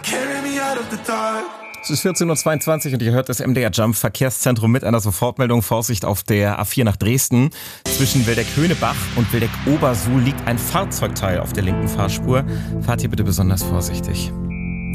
Es ist 14:22 Uhr und ihr hört das MDR Jump Verkehrszentrum mit einer Sofortmeldung. Vorsicht auf der A4 nach Dresden. Zwischen Wildeck-Höhnebach und Wildeck-Obersuhl liegt ein Fahrzeugteil auf der linken Fahrspur. Fahrt hier bitte besonders vorsichtig.